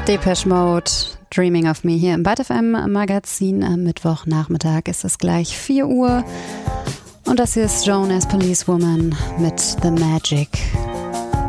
Depeche Mode, Dreaming of Me hier im Byte FM Magazin. Am Mittwochnachmittag ist es gleich 4 Uhr. Und das hier ist Joan as Policewoman mit The Magic.